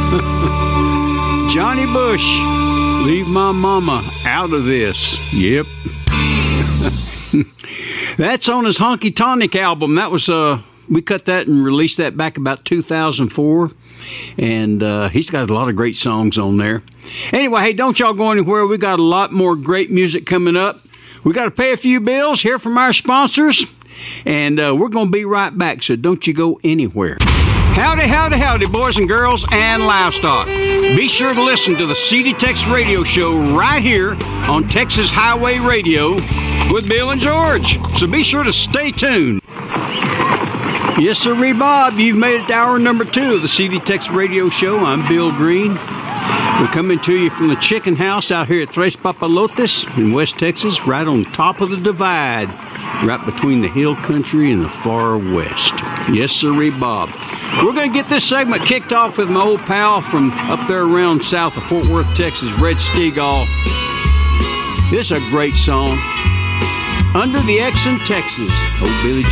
Johnny Bush, leave my mama out of this. Yep. That's on his Honky Tonic album. That was we cut that and released that back about 2004. And he's got a lot of great songs on there. Anyway, hey, don't y'all go anywhere. We got a lot more great music coming up. We got to pay a few bills, hear from our sponsors, and we're going to be right back, so don't you go anywhere. Howdy, howdy, howdy, boys and girls and livestock. Be sure to listen to the CD Tex Radio Show right here on Texas Highway Radio with Bill and George. So be sure to stay tuned. Yes, sir, Bob, you've made it to hour number 2 of the CD Tex Radio Show. I'm Bill Green. We're coming to you from the chicken house out here at Tres Papalotes in West Texas, right on top of the divide, right between the hill country and the far west. Yes, sir, Bob. We're going to get this segment kicked off with my old pal from up there around south of Fort Worth, Texas, Red Stegall. This is a great song. Under the X in Texas, old Billy